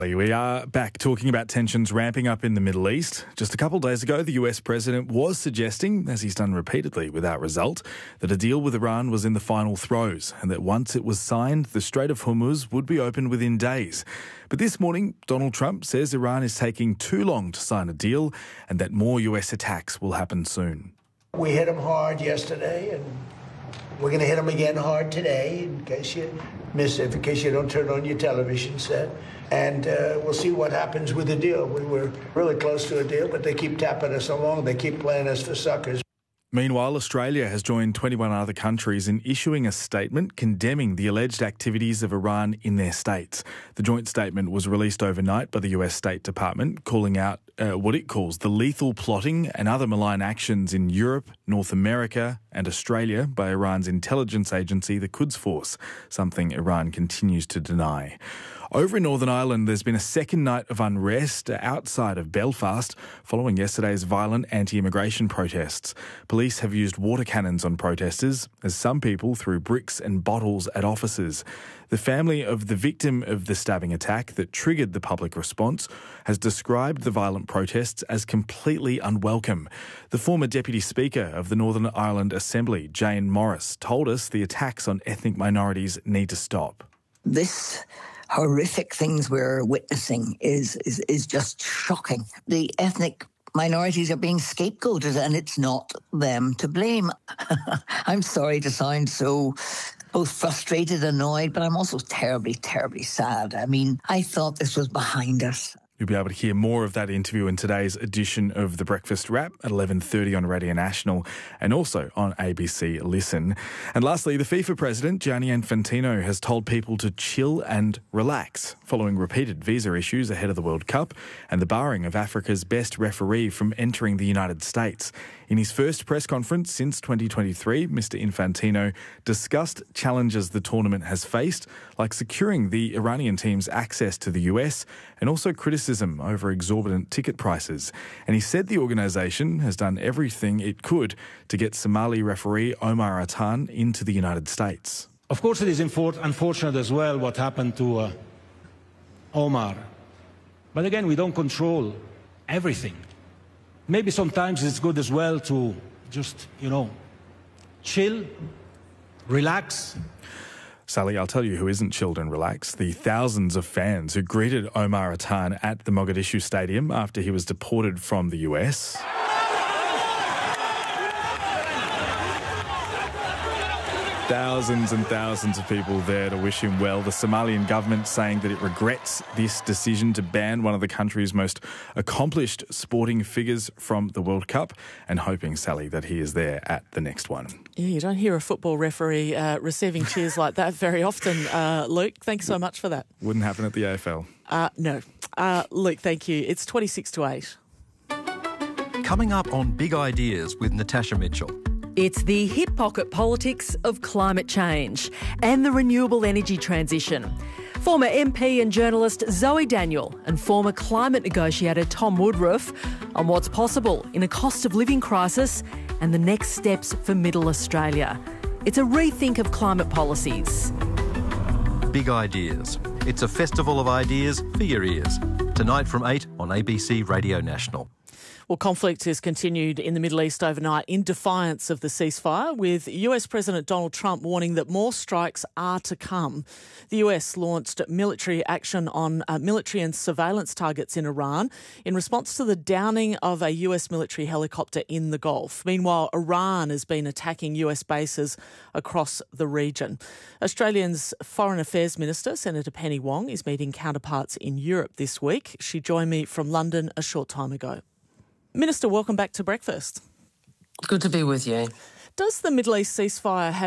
We are back talking about tensions ramping up in the Middle East. Just a couple of days ago, the US president was suggesting, as he's done repeatedly without result, that a deal with Iran was in the final throes and that once it was signed, the Strait of Hormuz would be opened within days. But this morning, Donald Trump says Iran is taking too long to sign a deal and that more US attacks will happen soon. We hit them hard yesterday, and we're going to hit them again hard today, in case you miss it, in case you don't turn on your television set. And we'll see what happens with the deal. We were really close to a deal, but they keep tapping us along. They keep playing us for suckers. Meanwhile, Australia has joined 21 other countries in issuing a statement condemning the alleged activities of Iran in their states. The joint statement was released overnight by the US State Department, calling out what it calls the lethal plotting and other malign actions in Europe, North America and Australia by Iran's intelligence agency, the Quds Force, something Iran continues to deny. Over in Northern Ireland, there's been a second night of unrest outside of Belfast following yesterday's violent anti-immigration protests. Police have used water cannons on protesters as some people threw bricks and bottles at officers. The family of the victim of the stabbing attack that triggered the public response has described the violent protests as completely unwelcome. The former Deputy Speaker of the Northern Ireland Assembly, Jane Morris, told us the attacks on ethnic minorities need to stop. This horrific things we're witnessing is just shocking. The ethnic minorities are being scapegoated and it's not them to blame. I'm sorry to sound so both frustrated, annoyed, but I'm also terribly, terribly sad. I mean, I thought this was behind us. You'll be able to hear more of that interview in today's edition of The Breakfast Wrap at 11:30 on Radio National and also on ABC Listen. And lastly, the FIFA president, Gianni Infantino, has told people to chill and relax following repeated visa issues ahead of the World Cup and the barring of Africa's best referee from entering the United States. In his first press conference since 2023, Mr. Infantino discussed challenges the tournament has faced, like securing the Iranian team's access to the US and also criticism over exorbitant ticket prices. And he said the organisation has done everything it could to get Somali referee Omar Atan into the United States. Of course, it is unfortunate as well what happened to Omar. But again, we don't control everything. Maybe sometimes it's good as well to just, chill, relax. Sally, I'll tell you who isn't chilled and relaxed. The thousands of fans who greeted Omar Atan at the Mogadishu Stadium after he was deported from the US. Thousands and thousands of people there to wish him well. The Somalian government saying that it regrets this decision to ban one of the country's most accomplished sporting figures from the World Cup and hoping, Sally, that he is there at the next one. Yeah, you don't hear a football referee receiving cheers like that very often, Luke. Thanks so much for that. Wouldn't happen at the AFL. No. Luke, thank you. It's 26 to 8. Coming up on Big Ideas with Natasha Mitchell. It's the hip pocket politics of climate change and the renewable energy transition. Former MP and journalist Zoe Daniel and former climate negotiator Tom Woodruff on what's possible in a cost of living crisis and the next steps for Middle Australia. It's a rethink of climate policies. Big Ideas. It's a festival of ideas for your ears. Tonight from 8 on ABC Radio National. Well, conflict has continued in the Middle East overnight in defiance of the ceasefire, with US President Donald Trump warning that more strikes are to come. The US launched military action on military and surveillance targets in Iran in response to the downing of a US military helicopter in the Gulf. Meanwhile, Iran has been attacking US bases across the region. Australia's Foreign Affairs Minister, Senator Penny Wong, is meeting counterparts in Europe this week. She joined me from London a short time ago. Minister, welcome back to Breakfast. Good to be with you. Does the Middle East ceasefire have